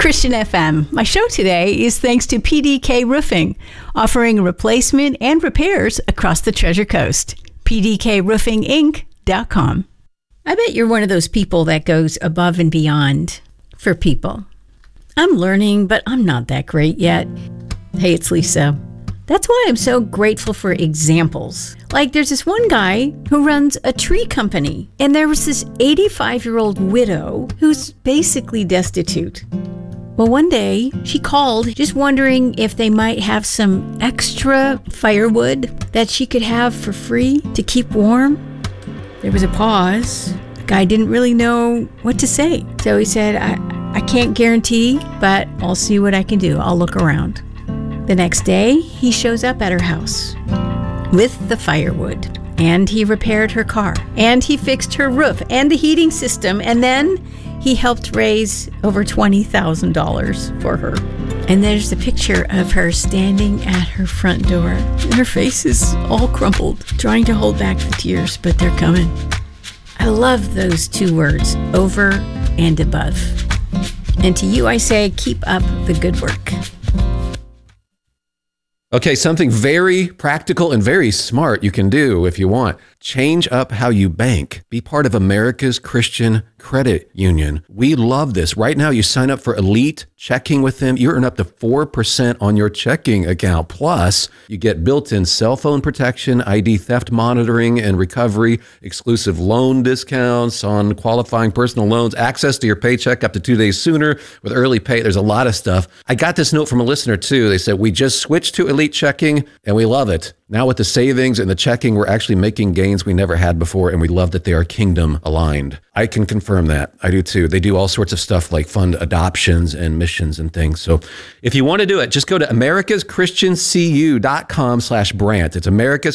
Christian FM. My show today is thanks to PDK Roofing, offering replacement and repairs across the Treasure Coast. PDKRoofingInc.com. I bet you're one of those people that goes above and beyond for people. I'm learning, but I'm not that great yet. Hey, it's Lisa. That's why I'm so grateful for examples. Like there's this one guy who runs a tree company, and there was this 85-year-old widow who's basically destitute. Well, one day she called just wondering if they might have some extra firewood that she could have for free to keep warm. There was a pause. The guy didn't really know what to say. So he said, I can't guarantee, but I'll see what I can do. I'll look around. The next day, he shows up at her house with the firewood, and he repaired her car, and he fixed her roof and the heating system, and then he helped raise over $20,000 for her. And there's a picture of her standing at her front door. Her face is all crumpled, trying to hold back the tears, but they're coming. I love those two words, over and above. And to you, I say, keep up the good work. Okay, something very practical and very smart you can do if you want. Change up how you bank. Be part of America's Christian Credit Union. We love this. Right now, you sign up for Elite Checking with them. You earn up to 4% on your checking account. Plus, you get built-in cell phone protection, ID theft monitoring and recovery, exclusive loan discounts on qualifying personal loans, access to your paycheck up to 2 days sooner with early pay. There's a lot of stuff. I got this note from a listener, too. They said, we just switched to Elite Checking, and we love it. Now with the savings and the checking, we're actually making gains we never had before, and we love that they are kingdom aligned. I can confirm that. I do too. They do all sorts of stuff like fund adoptions and missions and things. So if you want to do it, just go to americaschristiancu.com/Brant. It's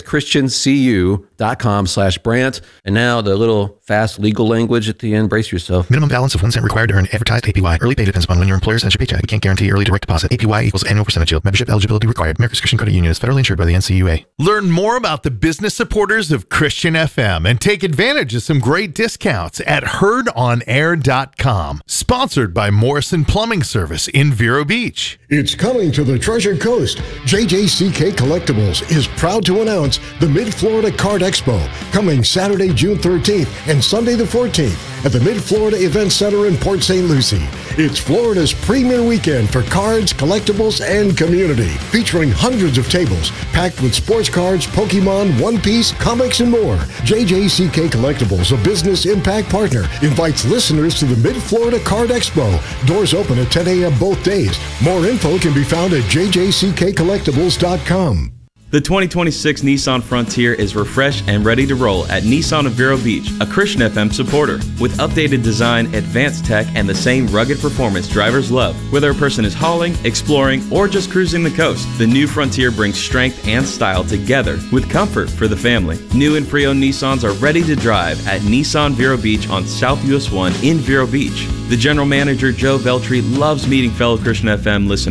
americaschristiancu.com/Brant. And now the little fast legal language at the end. Brace yourself. Minimum balance of 1 cent required to earn advertised APY. Early pay depends upon when your employer sends your paycheck. We can't guarantee early direct deposit. APY equals annual percentage yield. Membership eligibility required. America's Christian Credit Union is federally insured by the NCUA. Learn more about the business supporters of Christian FM and take advantage of some great discounts at heardonair.com. Sponsored by Morrison Plumbing Service in Vero Beach. It's coming to the Treasure Coast. JJCK Collectibles is proud to announce the Mid-Florida Card Expo coming Saturday, June 13th and Sunday the 14th at the Mid-Florida Event Center in Port St. Lucie. It's Florida's premier weekend for cards, collectibles, and community, featuring hundreds of tables packed with sports cards, Pokemon, One Piece, comics, and more. JJCK Collectibles, a business impact partner, invites listeners to the Mid-Florida Card Expo. Doors open at 10 a.m. both days. More info can be found at jjckcollectibles.com. The 2026 Nissan Frontier is refreshed and ready to roll at Nissan of Vero Beach, a Christian FM supporter. With updated design, advanced tech, and the same rugged performance drivers love. Whether a person is hauling, exploring, or just cruising the coast, the new Frontier brings strength and style together with comfort for the family. New and pre-owned Nissans are ready to drive at Nissan Vero Beach on South US 1 in Vero Beach. The general manager, Joe Veltri, loves meeting fellow Christian FM listeners